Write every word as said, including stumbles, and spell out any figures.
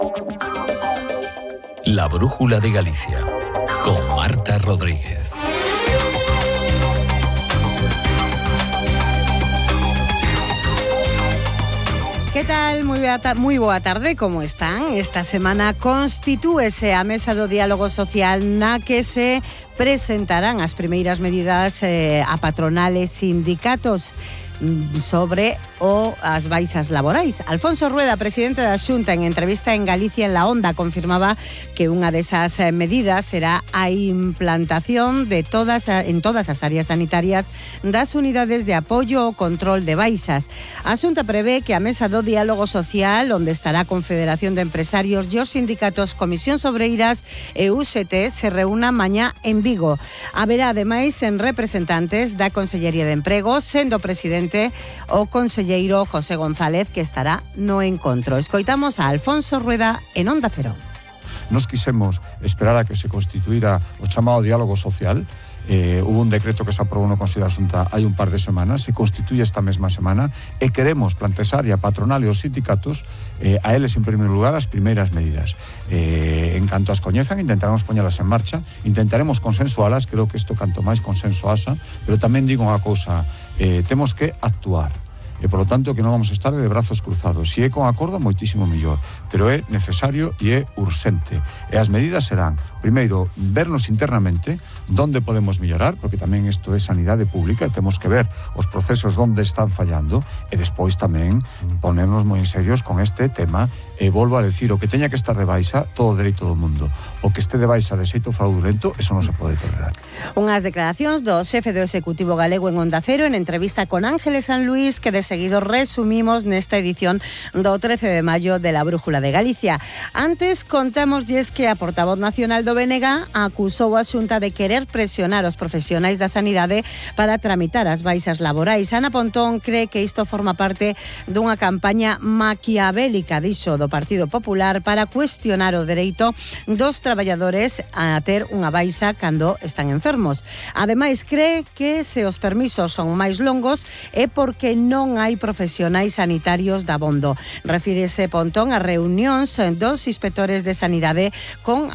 La Brújula de Galicia, con Marta Rodríguez. Que tal? Moi boa, ta- moi boa tarde, como están? Esta semana constitúese a Mesa do Diálogo Social na que se presentarán as primeiras medidas eh, a patronales sindicatos sobre o as baixas laborais. Alfonso Rueda, presidente da Xunta, en entrevista en Galicia en La Onda, confirmaba que unha desas medidas será a implantación de todas en todas as áreas sanitarias das unidades de apoio ao control de baixas. A Xunta prevé que a Mesa do Diálogo Social, onde estará a Confederación de Empresarios e os sindicatos Comisións Obreiras e U S T, se reúna mañá en Vigo. Haberá, ademais, en representantes da Consellería de Emprego, sendo presidente o conselleiro José González, que estará no encontro. Escoitamos a Alfonso Rueda en Onda Cero. Nos quisemos esperar a que se constituíra o chamado diálogo social. Eh, hubo un decreto que se aprobou no Consello da Xunta hai un par de semanas, se constituye esta mesma semana e queremos plantexar a patronal e os sindicatos eh, a eles en primeiro lugar as primeiras medidas. Eh, en canto as coñezan, intentaremos poñelas en marcha, intentaremos consensualas, creo que isto canto máis consenso asa, pero tamén digo unha cousa, eh, temos que actuar. E, por lo tanto, que non vamos a estar de brazos cruzados. Si é con acordo, moitísimo mellor, pero é necesario e é urxente. E as medidas serán, primeiro, vernos internamente donde podemos mellorar, porque tamén isto é sanidade pública e temos que ver os procesos donde están fallando, e despois tamén ponernos moi en serios con este tema. E volvo a decir, o que teña que estar de baixa, todo o dereito do mundo. O que este de baixa de xeito fraudulento, eso non se pode tolerar. Unhas declaracións do xefe do Executivo Galego en Onda Cero en entrevista con Ángeles San Luis, que de seguido resumimos nesta edición do trece de maio de la Brújula de Galicia. Antes contámoslles que a portavoz nacional do B N G acusou a Xunta de querer presionar os profesionais da sanidade para tramitar as baixas laborais. Ana Pontón cree que isto forma parte dunha campaña maquiavélica, dixo, do Partido Popular para cuestionar o dereito dos traballadores a ter unha baixa cando están enfermos. Ademais, cree que se os permisos son máis longos é porque non hai profesionais sanitarios dabondo. Refírese Pontón a reunións dos inspectores de sanidade con